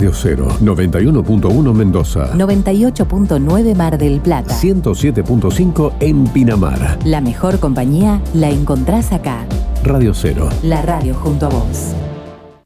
Radio 0, 91.1 Mendoza, 98.9 Mar del Plata, 107.5 en Pinamar. La mejor compañía la encontrás acá. Radio 0. La radio junto a vos.